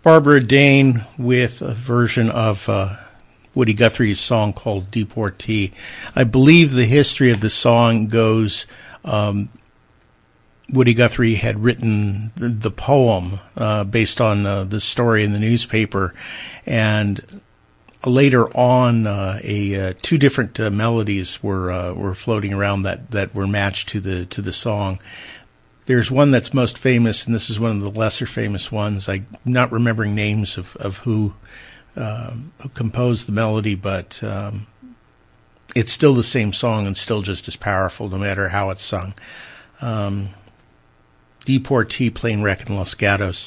Barbara Dane with a version of Woody Guthrie's song called Deportee. I believe the history of the song goes Woody Guthrie had written the poem based on the story in the newspaper, and later on two different melodies were floating around that were matched to the song. There's one that's most famous, and this is one of the lesser famous ones. I'm not remembering names of who composed the melody, but it's still the same song and still just as powerful no matter how it's sung. Deportee, Plane Wreck in Los Gatos.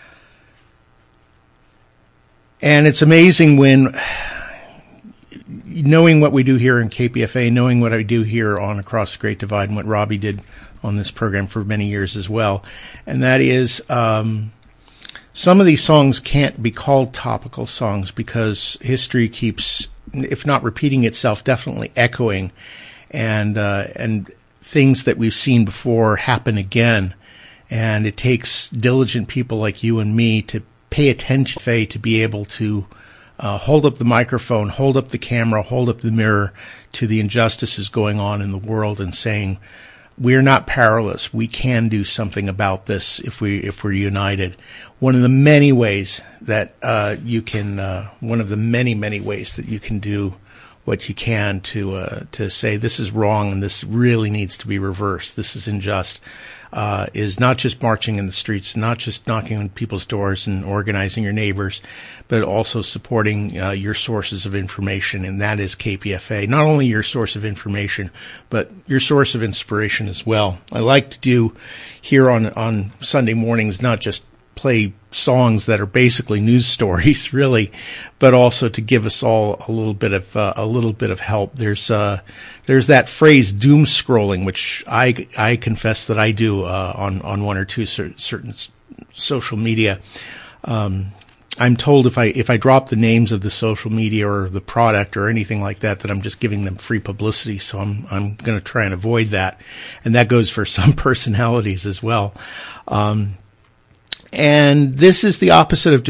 And it's amazing when, knowing what we do here in KPFA, knowing what I do here on Across the Great Divide, and what Robbie did on this program for many years as well, and that is some of these songs can't be called topical songs because history keeps, if not repeating itself, definitely echoing, and things that we've seen before happen again, and it takes diligent people like you and me to pay attention, to be able to hold up the microphone, hold up the camera, hold up the mirror to the injustices going on in the world and saying, we're not powerless. We can do something about this if we're united. One of the many ways that you can do what you can to say this is wrong and this really needs to be reversed. This is unjust. Is not just marching in the streets, not just knocking on people's doors and organizing your neighbors, but also supporting your sources of information, and that is KPFA. Not only your source of information, but your source of inspiration as well. I like to do here on Sunday mornings not just play songs that are basically news stories, really, but also to give us all a little bit of help. There's that phrase doom scrolling, which I confess that I do on one or two certain social media. I'm told if I drop the names of the social media or the product or anything like that I'm just giving them free publicity. So I'm going to try and avoid that, and that goes for some personalities as well. And this is the opposite of